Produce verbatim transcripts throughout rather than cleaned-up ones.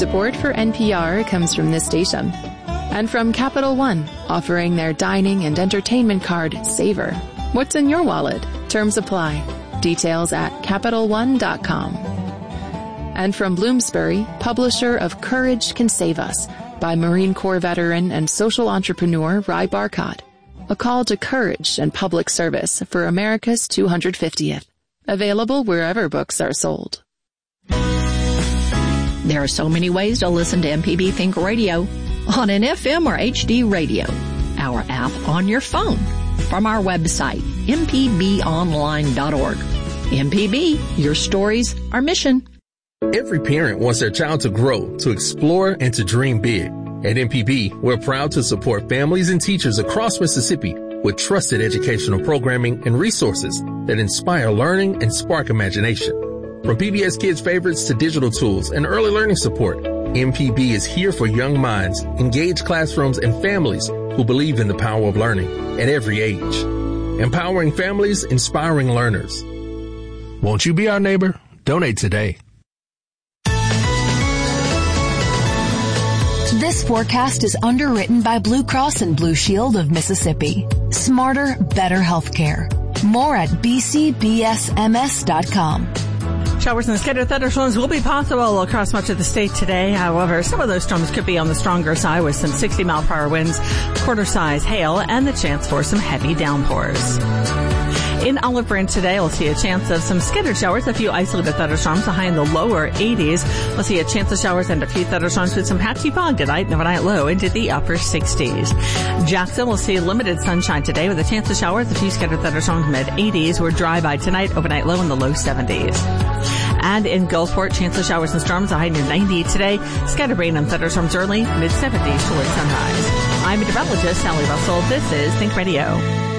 Support for N P R comes from this station. And from Capital One, offering their dining and entertainment card, Savor. What's in your wallet? Terms apply. Details at Capital One dot com. And from Bloomsbury, publisher of Courage Can Save Us by Marine Corps veteran and social entrepreneur Ry Barcott. A call to courage and public service for America's two hundred fiftieth. Available wherever books are sold. There are so many ways to listen to M P B Think Radio. On an F M or H D radio, our app on your phone, from our website, m p b online dot org. M P B, your stories, our mission. Every parent wants their child to grow, to explore, and to dream big. At M P B, we're proud to support families and teachers across Mississippi with trusted educational programming and resources that inspire learning and spark imagination. From P B S Kids Favorites to digital tools and early learning support, M P B is here for young minds, engaged classrooms, and families who believe in the power of learning at every age. Empowering families, inspiring learners. Won't you be our neighbor? Donate today. This forecast is underwritten by Blue Cross and Blue Shield of Mississippi. Smarter, better healthcare. More at b c b s m s dot com. Showers and scattered thunderstorms will be possible across much of the state today. However, some of those storms could be on the stronger side with some sixty mile per hour winds, quarter-size hail, and the chance for some heavy downpours. In Olive Branch today, we'll see a chance of some scattered showers, a few isolated thunderstorms, a high in the lower eighties. We'll see a chance of showers and a few thunderstorms with some patchy fog tonight, and overnight low into the upper sixties. Jackson will see limited sunshine today with a chance of showers, a few scattered thunderstorms, mid eighties. We're dry by tonight, overnight low in the low seventies. And in Gulfport, chance of showers and storms, a high near ninety today. Scattered rain and thunderstorms early, mid seventies toward sunrise. I'm meteorologist Sally Russell. This is Think Radio.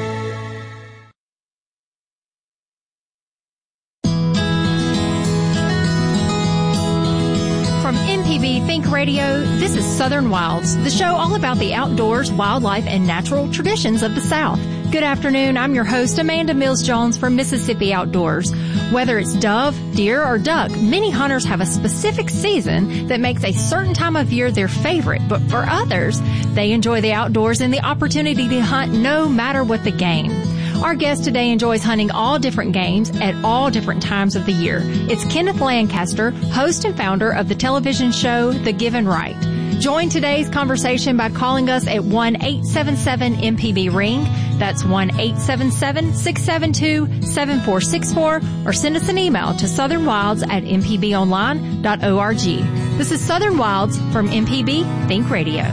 M P B Think Radio, this is Southern Wilds, the show all about the outdoors, wildlife, and natural traditions of the South. Good afternoon, I'm your host, Amanda Mills-Jones from Mississippi Outdoors. Whether it's dove, deer, or duck, many hunters have a specific season that makes a certain time of year their favorite, but for others, they enjoy the outdoors and the opportunity to hunt no matter what the game. Our guest today enjoys hunting all different games at all different times of the year. It's Kenneth Lancaster, host and founder of the television show The Given Right. Join today's conversation by calling us at one eight seven seven M P B ring. That's one eight seven seven, six seven two, seven four six four, or send us an email to southernwilds at m p b online dot org. This is Southern Wilds from M P B Think Radio.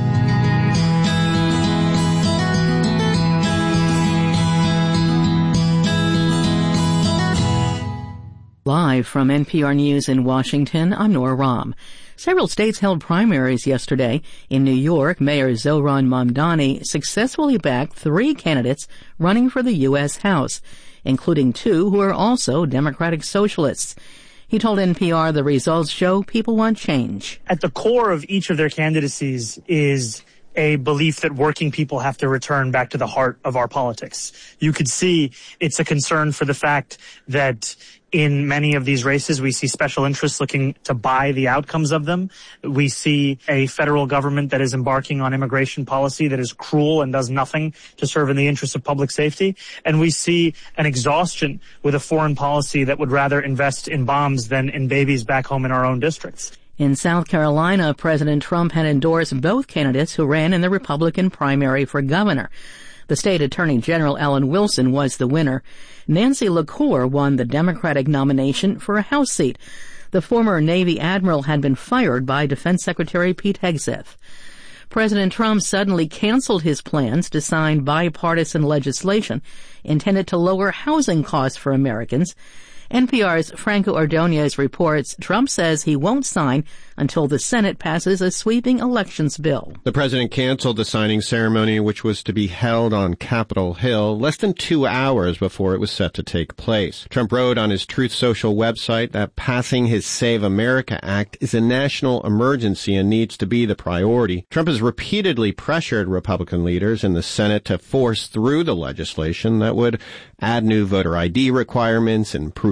Live from N P R News in Washington, I'm Nora Rahm. Several states held primaries yesterday. In New York, Mayor Zohran Mamdani successfully backed three candidates running for the U S House, including two who are also Democratic Socialists. He told N P R the results show people want change. At the core of each of their candidacies is a belief that working people have to return back to the heart of our politics. You could see it's a concern for the fact that in many of these races, we see special interests looking to buy the outcomes of them. We see a federal government that is embarking on immigration policy that is cruel and does nothing to serve in the interests of public safety. And we see an exhaustion with a foreign policy that would rather invest in bombs than in babies back home in our own districts. In South Carolina, President Trump had endorsed both candidates who ran in the Republican primary for governor. The state attorney general, Alan Wilson, was the winner. Nancy LaCour won the Democratic nomination for a House seat. The former Navy admiral had been fired by Defense Secretary Pete Hegseth. President Trump suddenly canceled his plans to sign bipartisan legislation intended to lower housing costs for Americans. N P R's Franco Ordonez reports Trump says he won't sign until the Senate passes a sweeping elections bill. The president canceled the signing ceremony, which was to be held on Capitol Hill, less than two hours before it was set to take place. Trump wrote on his Truth Social website that passing his Save America Act is a national emergency and needs to be the priority. Trump has repeatedly pressured Republican leaders in the Senate to force through the legislation that would add new voter I D requirements and proof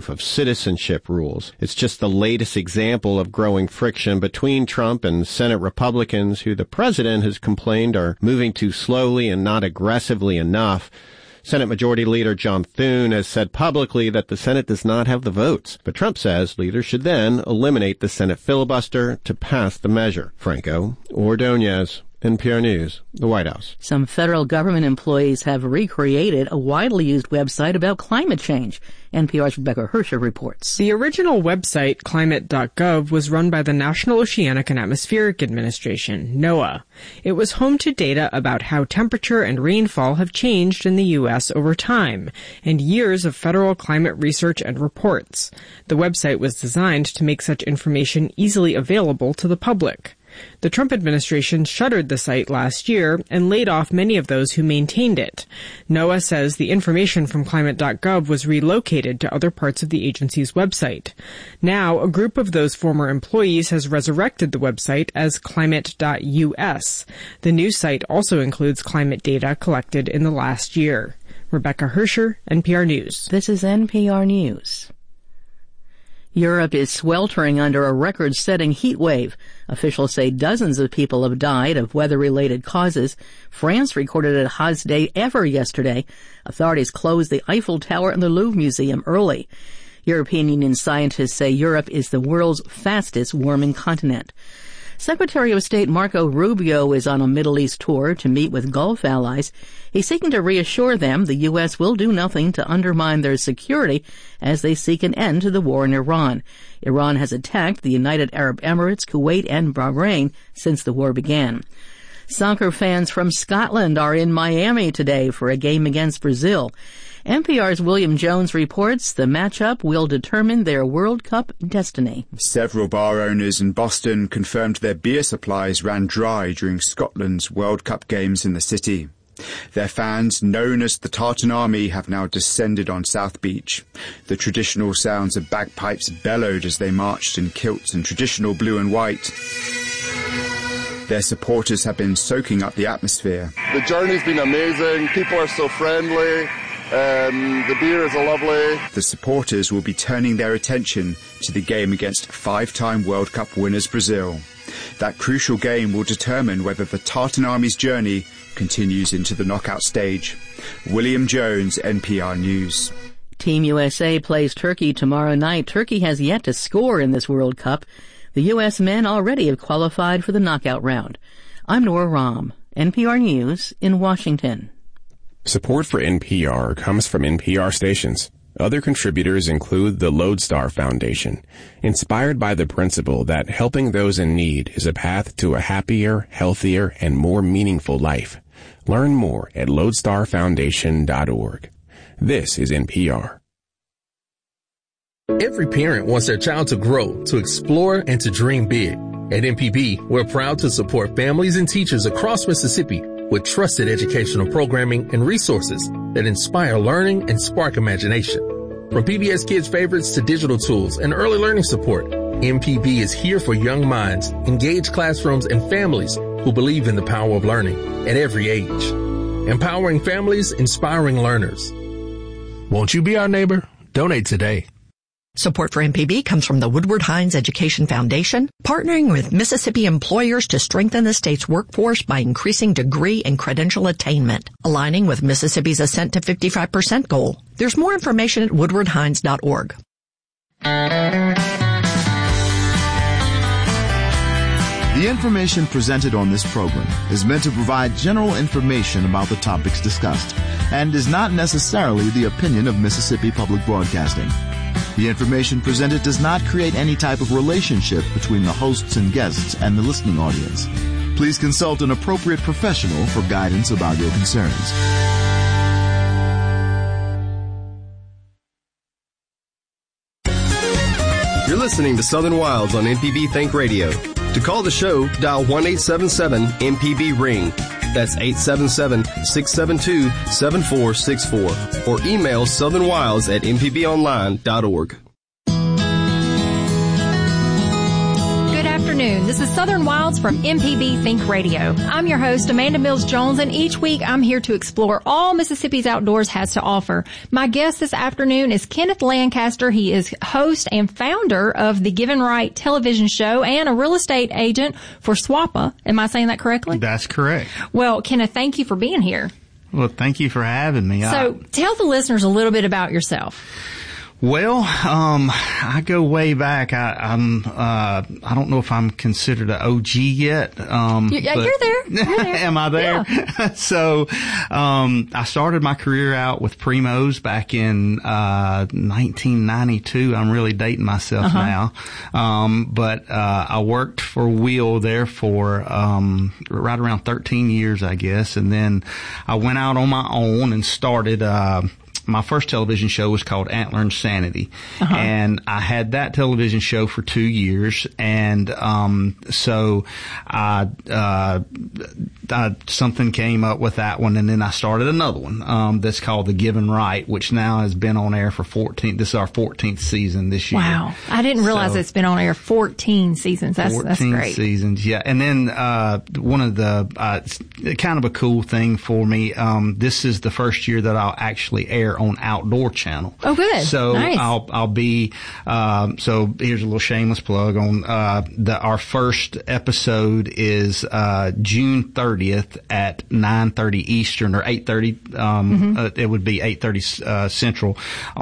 proof of citizenship rules. It's just the latest example of growing friction between Trump and Senate Republicans, who the president has complained are moving too slowly and not aggressively enough. Senate Majority Leader John Thune has said publicly that the Senate does not have the votes, but Trump says leaders should then eliminate the Senate filibuster to pass the measure. Franco Ordonez, N P R News, the White House. Some federal government employees have recreated a widely used website about climate change. N P R's Rebecca Hersher reports. The original website, climate dot gov, was run by the National Oceanic and Atmospheric Administration, NOAA. It was home to data about how temperature and rainfall have changed in the U S over time, and years of federal climate research and reports. The website was designed to make such information easily available to the public. The Trump administration shuttered the site last year and laid off many of those who maintained it. NOAA says the information from climate dot gov was relocated to other parts of the agency's website. Now, a group of those former employees has resurrected the website as climate dot U S. The new site also includes climate data collected in the last year. Rebecca Hersher, N P R News. This is N P R News. Europe is sweltering under a record-setting heat wave. Officials say dozens of people have died of weather-related causes. France recorded its hottest day ever yesterday. Authorities closed the Eiffel Tower and the Louvre Museum early. European Union scientists say Europe is the world's fastest warming continent. Secretary of State Marco Rubio is on a Middle East tour to meet with Gulf allies. He's seeking to reassure them the U S will do nothing to undermine their security as they seek an end to the war in Iran. Iran has attacked the United Arab Emirates, Kuwait, and Bahrain since the war began. Soccer fans from Scotland are in Miami today for a game against Brazil. N P R's William Jones reports the matchup will determine their World Cup destiny. Several bar owners in Boston confirmed their beer supplies ran dry during Scotland's World Cup games in the city. Their fans, known as the Tartan Army, have now descended on South Beach. The traditional sounds of bagpipes bellowed as they marched in kilts and traditional blue and white. Their supporters have been soaking up the atmosphere. The journey's been amazing. People are so friendly. Um, the beer is lovely. The supporters will be turning their attention to the game against five-time World Cup winners Brazil. That crucial game will determine whether the Tartan Army's journey continues into the knockout stage. William Jones, N P R News. Team U S A plays Turkey tomorrow night. Turkey has yet to score in this World Cup. The U S men already have qualified for the knockout round. I'm Nora Rahm, N P R News in Washington. Support for N P R comes from N P R stations. Other contributors include the Lodestar Foundation, inspired by the principle that helping those in need is a path to a happier, healthier, and more meaningful life. Learn more at lodestar foundation dot org. This is N P R. Every parent wants their child to grow, to explore, and to dream big. At M P B, we're proud to support families and teachers across Mississippi with trusted educational programming and resources that inspire learning and spark imagination. From P B S Kids favorites to digital tools and early learning support, M P B is here for young minds, engaged classrooms, and families who believe in the power of learning at every age. Empowering families, inspiring learners. Won't you be our neighbor? Donate today. Support for M P B comes from the Woodward Hines Education Foundation, partnering with Mississippi employers to strengthen the state's workforce by increasing degree and credential attainment, aligning with Mississippi's Ascent to fifty-five percent goal. There's more information at woodward hines dot org. The information presented on this program is meant to provide general information about the topics discussed and is not necessarily the opinion of Mississippi Public Broadcasting. The information presented does not create any type of relationship between the hosts and guests and the listening audience. Please consult an appropriate professional for guidance about your concerns. You're listening to Southern Wilds on M P B Think Radio. To call the show, dial one eight seven seven M P B ring. That's eight seven seven, six seven two, seven four six four. Or email southernwilds at m p b online dot org. Good afternoon. This is Southern Wilds from M P B Think Radio. I'm your host, Amanda Mills Jones, and each week I'm here to explore all Mississippi's outdoors has to offer. My guest this afternoon is Kenneth Lancaster. He is host and founder of the Given Right television show and a real estate agent for SWAPA. Am I saying that correctly? That's correct. Well, Kenneth, thank you for being here. Well, thank you for having me. So I, tell the listeners a little bit about yourself. Well, um, I go way back. I, I'm, uh, I don't know if I'm considered an O G yet. Um, you're, yeah, you're there. You're there. Am I there? Yeah. So, um, I started my career out with Primos back in, uh, nineteen ninety-two. I'm really dating myself uh-huh. now. Um, but, uh, I worked for Wheel there for, um, right around thirteen years, I guess. And then I went out on my own and started, uh, my first television show was called Antler Insanity. Uh-huh. And I had that television show for two years. And, um, so I, uh, I, something came up with that one. And then I started another one, um, that's called The Given Right, which now has been on air for fourteen. This is our fourteenth season this year. Wow. I didn't realize so, it's been on air fourteen seasons. That's, fourteen that's great. seasons. Yeah. And then, uh, one of the, uh, kind of a cool thing for me, um, this is the first year that I'll actually air on Outdoor Channel. Oh, good. So nice. I'll I'll be um, so here's a little shameless plug on uh, the our first episode is uh, June thirtieth at nine thirty Eastern or eight thirty. Um, mm-hmm. uh, it would be eight thirty uh, Central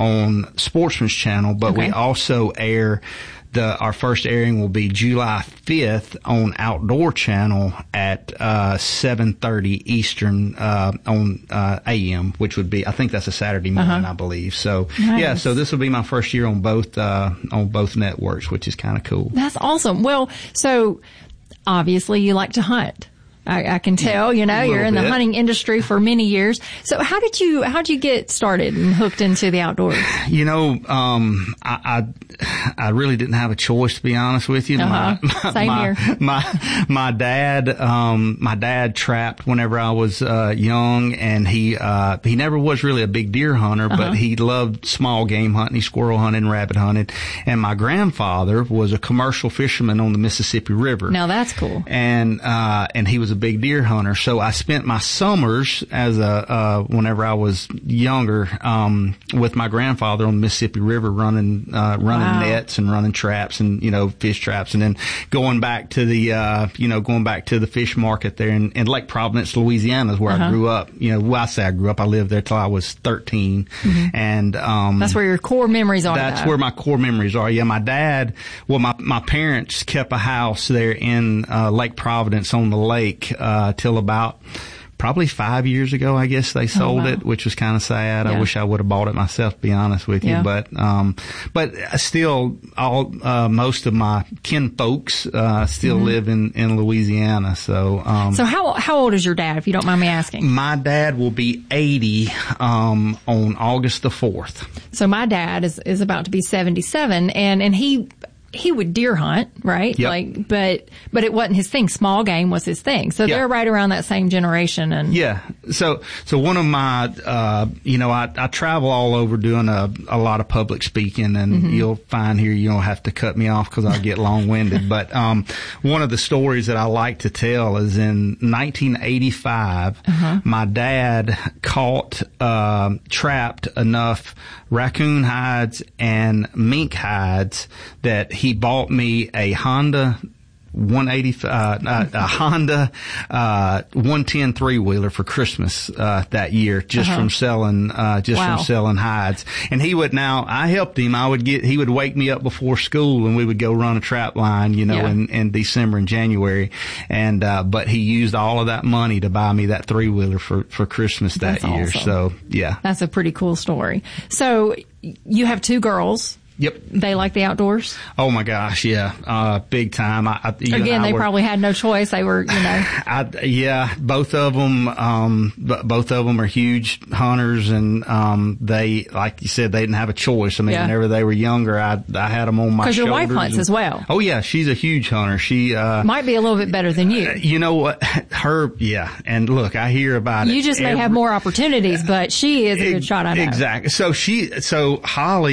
on Sportsman's Channel, but okay. we also air. The, our first airing will be July fifth on Outdoor Channel at, uh, seven thirty Eastern, uh, on, uh, A M, which would be, I think that's a Saturday morning, uh-huh. I believe. So, nice. yeah, so this will be my first year on both, uh, on both networks, which is kind of cool. That's awesome. Well, so obviously you like to hunt. I, I can tell, you know, you're in bit. the hunting industry for many years. So how did you, how did you get started and hooked into the outdoors? You know, um, I, I, I really didn't have a choice, to be honest with you. Uh-huh. My, Same my, here. My, my dad, um, my dad trapped whenever I was, uh, young, and he, uh, he never was really a big deer hunter, uh-huh. but he loved small game hunting. He squirrel hunted and rabbit hunted. And my grandfather was a commercial fisherman on the Mississippi River. Now that's cool. And, uh, and he was a big deer hunter. So I spent my summers as a, uh, whenever I was younger, um, with my grandfather on the Mississippi River running, uh, running wow. nets and running traps and, you know, fish traps, and then going back to the, uh, you know, going back to the fish market there in, in Lake Providence, Louisiana is where uh-huh. I grew up. You know, well, I say I grew up. I lived there till I was thirteen. Mm-hmm. And, um, that's where your core memories are. That's though. where my core memories are. Yeah. My dad, well, my, my parents kept a house there in, uh, Lake Providence on the lake. Uh, till about probably five years ago, I guess they sold oh, wow. it, which was kind of sad. Yeah. I wish I would have bought it myself, to be honest with you. Yeah. But, um, but still, all, uh, most of my kin folks, uh, still mm-hmm. live in, in Louisiana. So, um. So how, how old is your dad, if you don't mind me asking? My dad will be eighty, um, on August the fourth. So my dad is, is about to be seventy-seven, and, and he, he would deer hunt, right? Yep. Like, but, but it wasn't his thing. Small game was his thing. So yeah. they're right around that same generation. And yeah. So, so one of my, uh, you know, I, I travel all over doing a, a lot of public speaking, and mm-hmm. you'll find here you don't have to cut me off because I'll get long winded. But, um, one of the stories that I like to tell is in nineteen eighty-five, uh-huh. my dad caught, uh, trapped enough raccoon hides and mink hides that he bought me a Honda one eighty, uh, uh, a Honda, uh, one ten three-wheeler for Christmas, uh, that year, just uh-huh. from selling, uh, just wow. from selling hides. And he would now, I helped him. I would get, he would wake me up before school and we would go run a trap line, you know, yeah. in, in December and January. And, uh, but he used all of that money to buy me that three-wheeler for, for Christmas that That's year. Awesome. So, yeah. That's a pretty cool story. So you have two girls. Yep. They like the outdoors? Oh my gosh, yeah. Uh, big time. I, I, Again, know, I they were, probably had no choice. They were, you know. I, yeah, both of them, um, b- both of them are huge hunters, and, um, they, like you said, they didn't have a choice. I mean, yeah. whenever they were younger, I, I had them on my shoulders. Because your wife hunts and, as well. Oh yeah, she's a huge hunter. She, uh. Might be a little bit better than you. Uh, you know what? Her, yeah. And look, I hear about you it. You just may every, have more opportunities, but she is a good shot, I know. Exactly. So she, so Holly,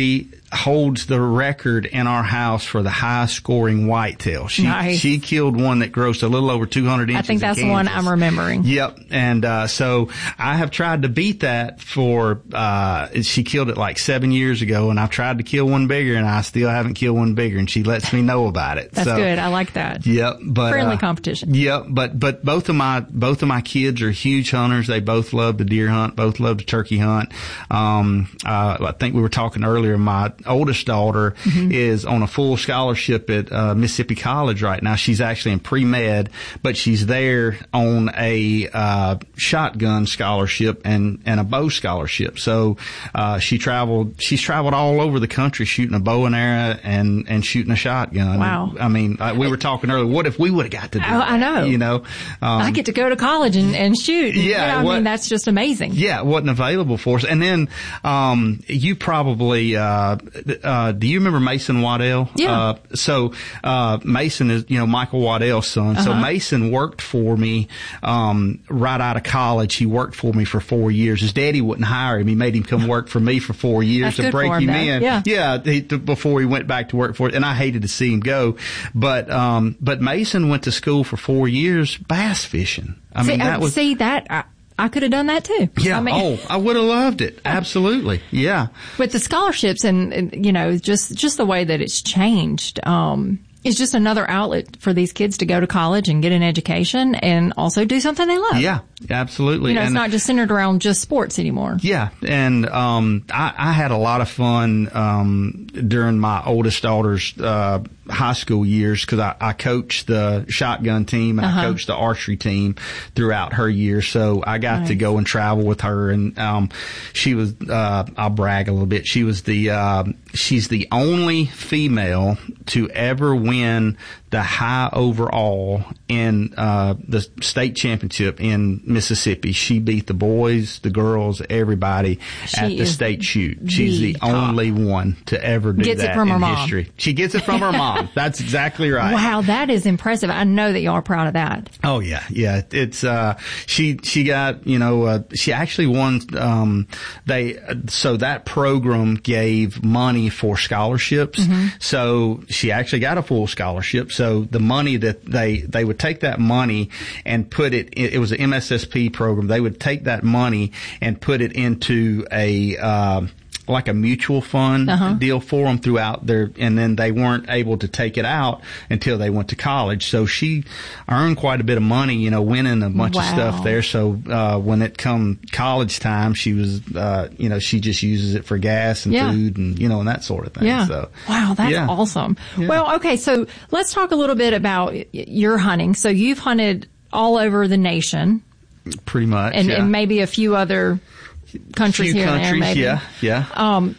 holds the record in our house for the highest scoring whitetail. She nice. she killed one that grossed a little over two hundred inches. I think that's in the one Kansas. I'm remembering. Yep. And uh so I have tried to beat that for uh she killed it like seven years ago, and I've tried to kill one bigger, and I still haven't killed one bigger, and she lets me know about it. That's so, good. I like that. Yep. But friendly uh, competition. Yep. But but both of my both of my kids are huge hunters. They both love the deer hunt, both love the turkey hunt. Um uh I think we were talking earlier, my oldest daughter Mm-hmm. is on a full scholarship at uh, Mississippi College right now. She's actually in pre-med, but she's there on a uh, shotgun scholarship and, and a bow scholarship. So uh, she traveled. She's traveled all over the country shooting a bow and arrow and and shooting a shotgun. Wow. I mean, uh, we were talking earlier. What if we would have got to do I, that? I know. You know, um, I get to go to college and, and shoot. Yeah, you know, what, I mean, that's just amazing. Yeah, it wasn't available for us. And then um, you probably uh, uh, do you remember Mason Waddell? Yeah. Uh, so, uh, Mason is, you know, Michael Waddell's son. Uh-huh. So Mason worked for me, um, right out of college. He worked for me for four years. His daddy wouldn't hire him. He made him come work for me for four years That's to break him, him though. in. Yeah. Yeah. He, to, before he went back to work for it. And I hated to see him go. But, um, but Mason went to school for four years bass fishing. I see, mean, that I, was. see that. I, I could have done that too. Yeah. I mean, oh, I would have loved it. Absolutely. Yeah. With the scholarships and, and, you know, just, just the way that it's changed, um, it's just another outlet for these kids to go to college and get an education and also do something they love. Yeah, absolutely. You know, and it's not just centered around just sports anymore. Yeah. And, um, I, I had a lot of fun, um, during my oldest daughter's, uh, high school years because I, I coached the shotgun team and uh-huh. I coached the archery team throughout her years. So I got nice. to go and travel with her, and, um, she was, uh, I'll brag a little bit. She was the, uh, she's the only female to ever win the high overall in uh the state championship in Mississippi. She beat the boys, the girls, everybody she at the state shoot. She's the, the only one to ever do gets that it from in her mom. history. She gets it from her mom. That's exactly right. Wow, that is impressive. I know that y'all are proud of that. Oh yeah, yeah. It's uh she she got, you know, uh, she actually won um they so that program gave money for scholarships. Mm-hmm. So she actually got a full scholarship. So the money that they, they would take that money and put it, it was an M S S P program. They would take that money and put it into a, uh, like a mutual fund uh-huh. deal for them throughout their, and then they weren't able to take it out until they went to college. So she earned quite a bit of money, you know, winning a bunch wow. of stuff there. So, uh, when it come college time, she was, uh, you know, she just uses it for gas and yeah. food and, you know, and that sort of thing. Yeah. So, wow, that's yeah. awesome. Yeah. Well, okay. So let's talk a little bit about your hunting. So you've hunted all over the nation. Pretty much. And, yeah. and maybe a few other countries few here countries, and there, maybe. Yeah, yeah. Um,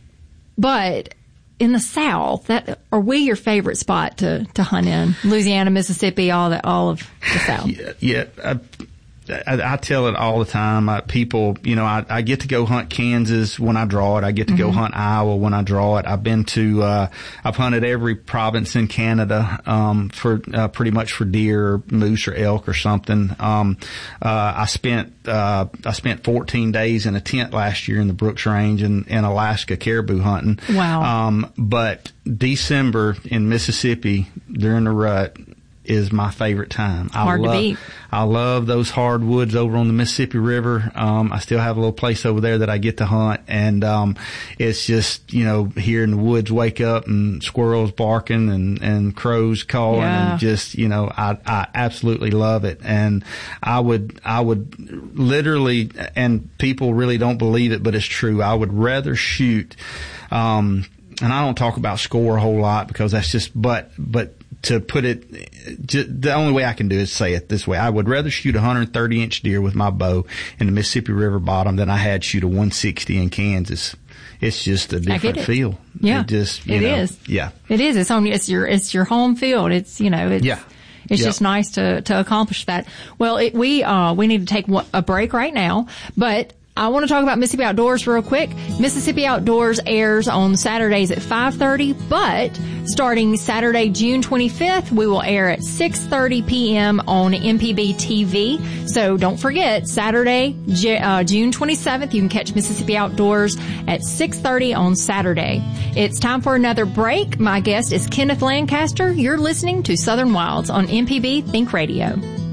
but in the South, that are we your favorite spot to to hunt in? Louisiana, Mississippi, all that, all of the South. Yeah, yeah. I, I, I tell it all the time. I, people, you know, I, I get to go hunt Kansas when I draw it. I get to mm-hmm. go hunt Iowa when I draw it. I've been to, uh, I've hunted every province in Canada, um, for, uh, pretty much for deer or moose or elk or something. Um, uh, I spent, uh, I spent fourteen days in a tent last year in the Brooks Range in, in Alaska caribou hunting. Wow. Um, but December in Mississippi during the rut is my favorite time. I Hard love, to beat. I love those hardwoods over on the Mississippi River. Um, I still have a little place over there that I get to hunt, and um, it's just, you know, hearing the woods wake up and squirrels barking and and crows calling, yeah. and just, you know, I I absolutely love it. And I would I would literally, and people really don't believe it, but it's true. I would rather shoot. Um, and I don't talk about score a whole lot because that's just, but but. To put it, the only way I can do is say it this way. I would rather shoot a one hundred thirty inch deer with my bow in the Mississippi River bottom than I had shoot a one sixty in Kansas. It's just a different feel. Yeah. It just, you it know, is. Yeah. It is. It's on, it's your, it's your home field. It's, you know, it's, yeah. It's yep. just nice to, to accomplish that. Well, it, we, uh, we need to take a break right now, but I want to talk about Mississippi Outdoors real quick. Mississippi Outdoors airs on Saturdays at five thirty, but starting Saturday, June twenty-fifth, we will air at six thirty p.m. on M P B T V. So don't forget, Saturday, J- uh, June twenty-seventh, you can catch Mississippi Outdoors at six thirty on Saturday. It's time for another break. My guest is Kenneth Lancaster. You're listening to Southern Wilds on M P B Think Radio.